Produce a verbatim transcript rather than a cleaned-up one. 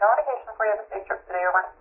no indication for you have a safe trip today, over.